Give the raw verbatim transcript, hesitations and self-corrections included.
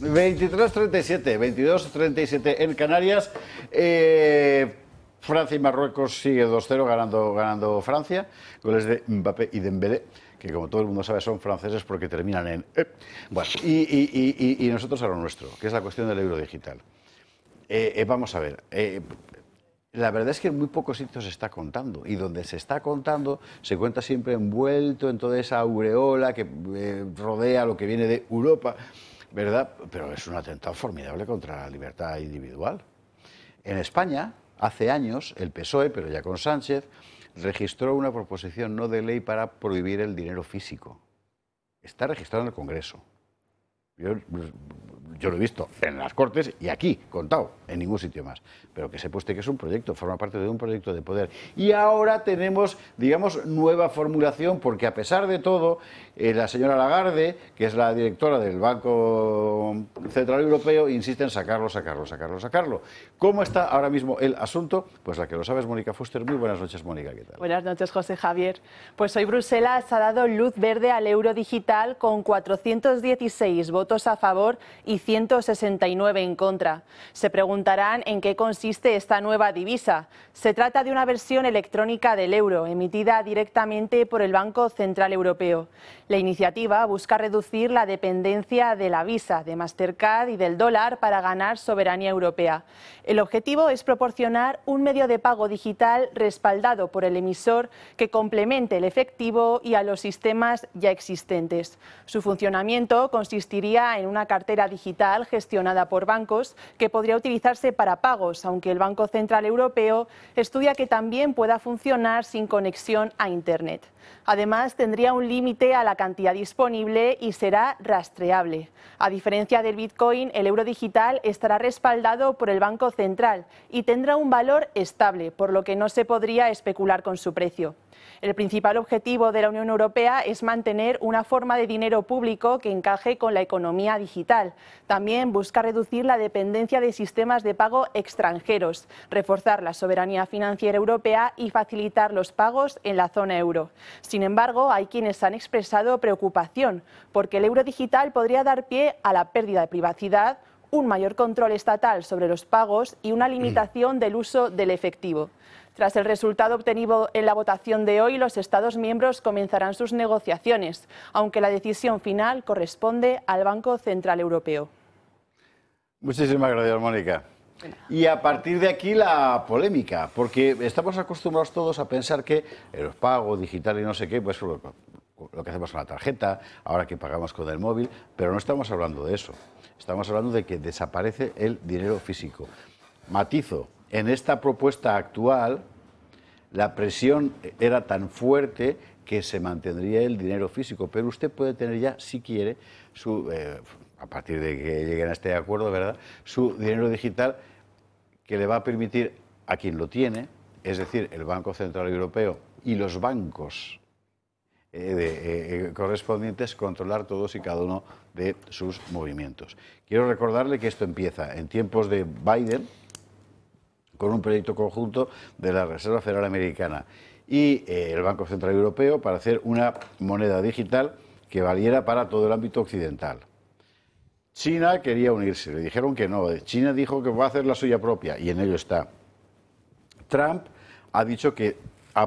veintitrés treinta y siete, veintidós treinta y siete en Canarias. Eh, Francia y Marruecos sigue dos cero ganando, ganando Francia. Goles de Mbappé y Dembélé, que como todo el mundo sabe son franceses porque terminan en... Eh. Bueno, y, y, y, y nosotros a lo nuestro, que es la cuestión del euro digital. Eh, eh, vamos a ver, eh, la verdad es que en muy pocos sitios se está contando, y donde se está contando se cuenta siempre envuelto en toda esa aureola que eh, rodea lo que viene de Europa, ¿verdad? Pero es un atentado formidable contra la libertad individual. En España, hace años, el P S O E, pero ya con Sánchez, registró una proposición no de ley para prohibir el dinero físico. Está registrado en el Congreso. Yo, yo lo he visto en las Cortes y aquí, contado, en ningún sitio más. Pero que sepa usted que es un proyecto, forma parte de un proyecto de poder. Y ahora tenemos, digamos, nueva formulación, porque a pesar de todo, eh, la señora Lagarde, que es la directora del Banco Central Europeo, insiste en sacarlo, sacarlo, sacarlo, sacarlo. ¿Cómo está ahora mismo el asunto? Pues la que lo sabe es Mónica Fuster. Muy buenas noches, Mónica, ¿qué tal? Buenas noches, José Javier. Pues hoy Bruselas ha dado luz verde al euro digital con cuatrocientos dieciséis votos a favor y ciento sesenta y nueve en contra. Se preguntarán en qué consiste esta nueva divisa. Se trata de una versión electrónica del euro, emitida directamente por el Banco Central Europeo. La iniciativa busca reducir la dependencia de la Visa, de Mastercard y del dólar para ganar soberanía europea. El objetivo es proporcionar un medio de pago digital respaldado por el emisor que complemente el efectivo y a los sistemas ya existentes. Su funcionamiento consistiría en una cartera digital gestionada por bancos que podría utilizarse para pagos, aunque el Banco Central Europeo estudia que también pueda funcionar sin conexión a Internet. Además, tendría un límite a la cantidad disponible y será rastreable. A diferencia del Bitcoin, el euro digital estará respaldado por el Banco Central y tendrá un valor estable, por lo que no se podría especular con su precio. El principal objetivo de la Unión Europea es mantener una forma de dinero público que encaje con la economía digital. También busca reducir la dependencia de sistemas de pago extranjeros, reforzar la soberanía financiera europea y facilitar los pagos en la zona euro. Sin embargo, hay quienes han expresado preocupación porque el euro digital podría dar pie a la pérdida de privacidad, un mayor control estatal sobre los pagos y una limitación del uso del efectivo. Tras el resultado obtenido en la votación de hoy, los Estados miembros comenzarán sus negociaciones, aunque la decisión final corresponde al Banco Central Europeo. Muchísimas gracias, Mónica. Y a partir de aquí la polémica, porque estamos acostumbrados todos a pensar que el pago digital y no sé qué, pues lo, lo que hacemos con la tarjeta, ahora que pagamos con el móvil, pero no estamos hablando de eso. Estamos hablando de que desaparece el dinero físico. Matizo. En esta propuesta actual, la presión era tan fuerte que se mantendría el dinero físico, pero usted puede tener ya, si quiere, su, eh, a partir de que lleguen a este acuerdo, ¿verdad?, su dinero digital que le va a permitir a quien lo tiene, es decir, el Banco Central Europeo y los bancos eh, de, eh, correspondientes, controlar todos y cada uno de sus movimientos. Quiero recordarle que esto empieza en tiempos de Biden, con un proyecto conjunto de la Reserva Federal Americana y eh, el Banco Central Europeo para hacer una moneda digital que valiera para todo el ámbito occidental. China quería unirse, le dijeron que no. China dijo que va a hacer la suya propia y en ello está. Trump ha dicho que